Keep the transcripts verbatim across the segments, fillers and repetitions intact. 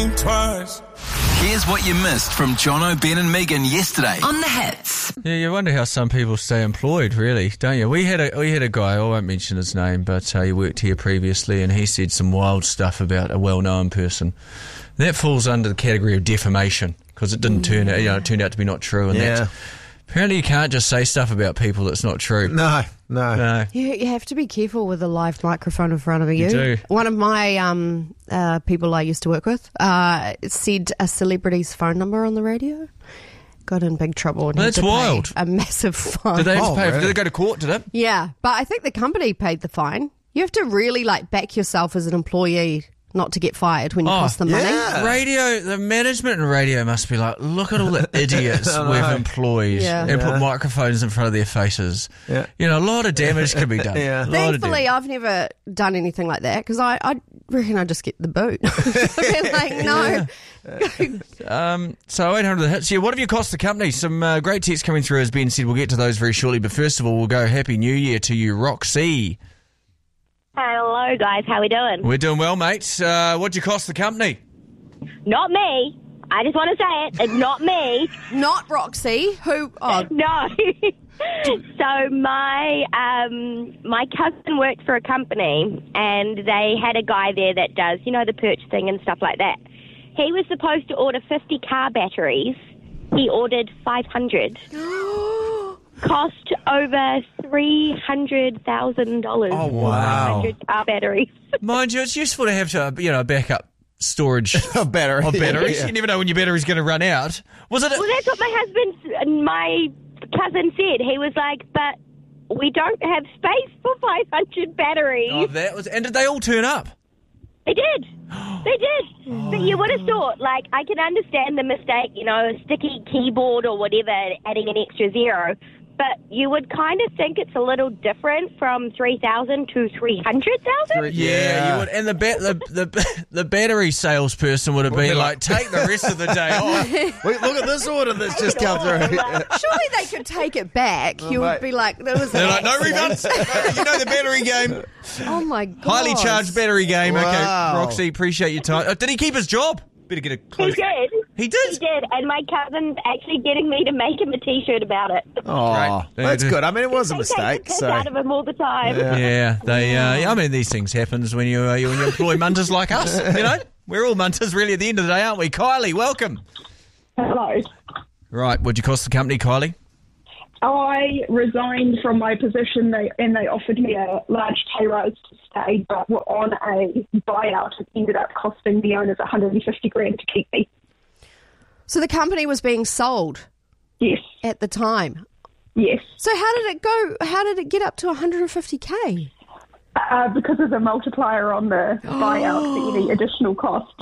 think twice. Here's what you missed from Jono, Ben and Megan yesterday on The Hits. Yeah, you wonder how some people stay employed, really, don't you? We had a we had a guy, I won't mention his name, but uh, he worked here previously, and he said some wild stuff about a well-known person. That falls under the category of defamation because it didn't turn out, you know, it turned out to be not true, and Yeah. that's, apparently you can't just say stuff about people that's not true. No, no. No. You, you have to be careful with a live microphone in front of you. You do. One of my um, uh, people I used to work with uh, said a celebrity's phone number on the radio. Got in big trouble. And Well, had that's to pay wild. A massive fine. Did they have Oh, to pay? really? Did they go to court? Did it? Yeah, but I think the company paid the fine. You have to really like back yourself as an employee not to get fired when you Oh, cost them money. yeah. Radio, the management in radio must be like, look at all the idiots I know. we've employed Yeah. and Yeah. put microphones in front of their faces. Yeah. You know, a lot of damage can be done. Yeah. A lot of Thankfully, damage. I've never done anything like that because I, I reckon I just get the boot. I'd be like, no. Um, so eight hundred the hits. Yeah, what have you cost the company? Some uh, great texts coming through, as Ben said. We'll get to those very shortly. But first of all, we'll go Happy New Year to you, Roxy. Hello, guys. How we doing? We're doing well, mate. Uh, what'd you cost the company? Not me. I just want to say it. It's not me. Not Roxy, who... Oh, No. So my um, my cousin worked for a company, and they had a guy there that does, you know, the purchasing and stuff like that. He was supposed to order fifty car batteries. He ordered five hundred. Cost over three hundred thousand dollars. Oh, wow. five hundred car batteries. Mind you, it's useful to have to, you know, backup storage A battery. of batteries. Yeah. You never know when your battery's going to run out. Was it? A- Well, that's what my husband, my cousin said. He was like, but we don't have space for five hundred batteries. oh, that was. And did they all turn up? They did. They did. But you would have thought, like, I can understand the mistake, you know, a sticky keyboard or whatever, adding an extra zero. But you would kind of think it's a little different from three thousand to three hundred thousand. Yeah, you would. And the ba- the, the the battery salesperson would have been like, take the rest of the day off. Wait, look at this order that's just come through. surely they could take it back. You mate. would be like, there was They're an like, no accident. refunds. You know the battery game. Oh, my God. Highly charged battery game. Okay, Wow. Roxy, appreciate your time. Oh, did he keep his job? Better get a He close. did. He did? He did. And my cousin's actually getting me to make him a T-shirt about it. Oh, Right. that's good. I mean, it was a They mistake. take the piss So out of him all the time. Yeah, they. Uh, yeah, I mean, these things happens when you uh, you- when you employ munters like us. You know, we're all munters really at the end of the day, aren't we? Kylie, welcome. Hello. Right, what'd you cost the company, Kylie? I resigned from my position they, and they offered me a large pay rise to stay, but were on a buyout. It ended up costing the owners one hundred fifty grand to keep me. So the company was being sold Yes, at the time. yes. So how did it go? How did it get up to one hundred fifty K? Uh, because of the multiplier on the buyout for any additional cost.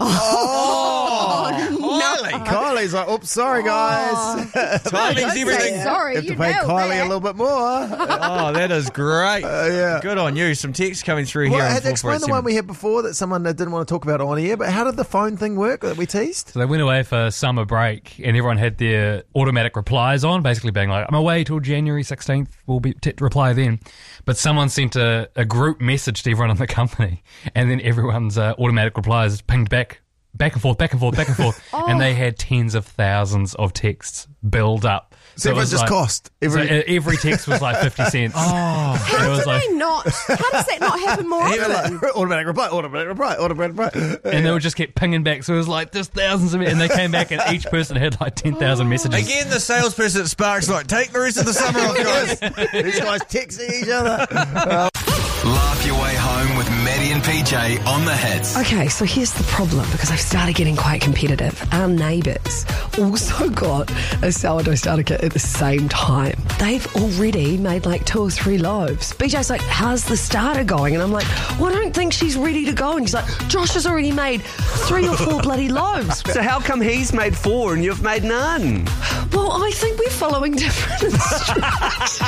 Oh, Kylie. Kylie's like, oops, sorry, guys. Timing's everything. Sorry, Have you to pay nailed Kylie that. a little bit more. Oh, that is great. yeah. Good on you. Some text coming through here. Well, on had to explain the one we had before that someone didn't want to talk about on air, but how did the phone thing work that we teased? So they went away for summer break, and everyone had their automatic replies on, basically being like, I'm away till January sixteenth, we'll be t- reply then. But someone sent a, a group message to everyone in the company, and then everyone's uh, automatic replies pinged back, back and forth, back and forth, back and forth, and they had tens of thousands of texts build up. So it everyone was just like- cost. Every, so uh, every text was like fifty cents. Oh, How it do was like, they not? How does that not happen more often? automatic reply, automatic reply, automatic reply. and they would just keep pinging back. So it was like, there's thousands of it. And they came back, and each person had like ten thousand messages. Again, the salesperson at Sparks like, take the rest of the summer off, guys. These guys texting each other. Laugh your way home with Maddie and P J on the hits. Okay, so here's the problem, because I've started getting quite competitive. Our neighbours also got a sourdough starter kit at the same time. They've already made like two or three loaves. B J's like, how's the starter going? And I'm like, well, I don't think she's ready to go. And he's like, Josh has already made three or four bloody loaves. So how come he's made four and you've made none? Well, I think we're following different instructions.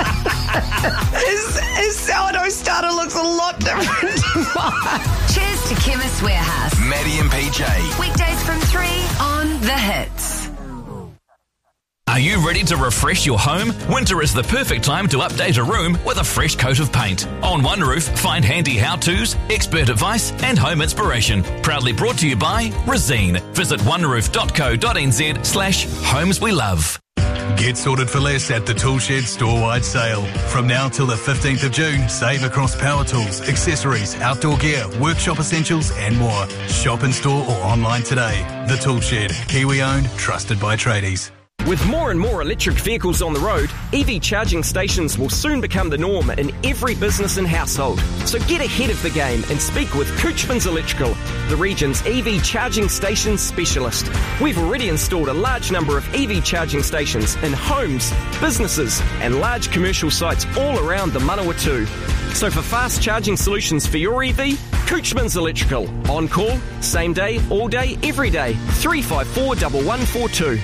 His, his sourdough starter looks a lot different to mine. Cheers to Chemist Warehouse. Maddie and P J. Weekdays from three on The Hits. Are you ready to refresh your home? Winter is the perfect time to update a room with a fresh coat of paint. On One Roof, find handy how-tos, expert advice and home inspiration. Proudly brought to you by Resene. Visit oneRoof.co.nz slash homes we love. Get sorted for less at the Toolshed store-wide sale. From now till the fifteenth of June, save across power tools, accessories, outdoor gear, workshop essentials and more. Shop in store or online today. The Toolshed, Kiwi-owned, trusted by tradies. With more and more electric vehicles on the road, E V charging stations will soon become the norm in every business and household. So get ahead of the game and speak with Coochman's Electrical, the region's E V charging station specialist. We've already installed a large number of E V charging stations in homes, businesses and large commercial sites all around the Manawatu. So for fast charging solutions for your E V, Coochman's Electrical. On call, same day, all day, every day. three five four, one one four two.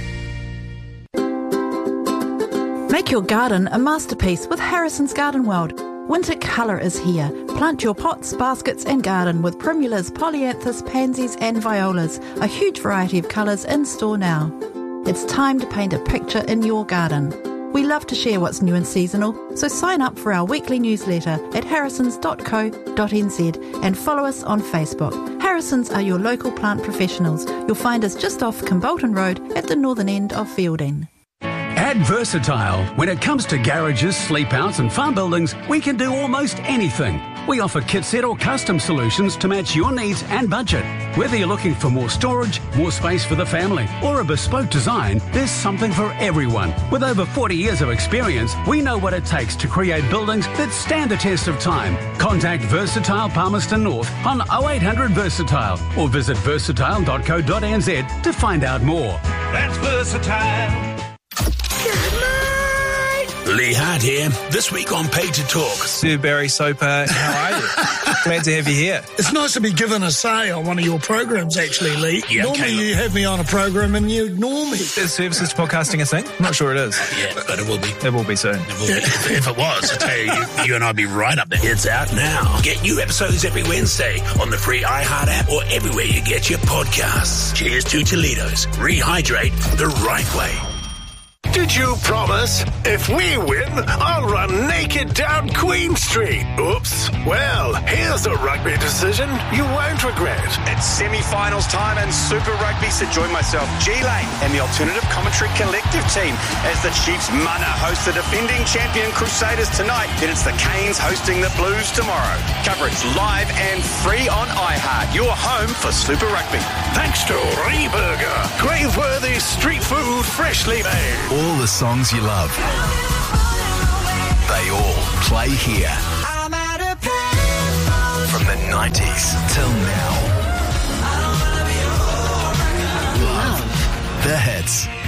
Make your garden a masterpiece with Harrison's Garden World. Winter colour is here. Plant your pots, baskets and garden with primulas, polyanthus, pansies and violas. A huge variety of colours in store now. It's time to paint a picture in your garden. We love to share what's new and seasonal, so sign up for our weekly newsletter at harrisons dot co dot n z and follow us on Facebook. Harrisons are your local plant professionals. You'll find us just off Kimbolton Road at the northern end of Fielding. At Versatile, when it comes to garages, sleep outs and farm buildings, we can do almost anything. We offer kit set or custom solutions to match your needs and budget. Whether you're looking for more storage, more space for the family, or a bespoke design, there's something for everyone. With over forty years of experience, we know what it takes to create buildings that stand the test of time. Contact Versatile Palmerston North on oh eight hundred Versatile or visit versatile dot co dot n z to find out more. That's Versatile. Lee Hart here. This week on Pay to Talk. Sir Barry Soper, how are you? Glad to have you here. It's nice to be given a say on one of your programs, actually, Lee. Yeah, Normally okay. you have me on a program and you ignore me. Is Services to Podcasting a thing? I'm not sure it is. Yeah, but it will be. It will be soon. It will be. If, if it was, I tell you, you, you and I'd be right up there. It's out now. Get new episodes every Wednesday on the free iHeart app or everywhere you get your podcasts. Cheers to Toledo's. Rehydrate the right way. Did you promise? If we win, I'll run naked down Queen Street. Oops. Well, here's a rugby decision you won't regret. It's semi-finals time and Super Rugby, so join myself, G-Lane, and the Alternative Commentary Collective team as the Chiefs Mana host the defending champion Crusaders tonight. Then it's the Canes hosting the Blues tomorrow. Coverage live and free on iHeart, your home for Super Rugby. Thanks to Reburger, Graveworthy street food freshly made. All the songs you love, they all play here. From the nineties till now. Love the hits.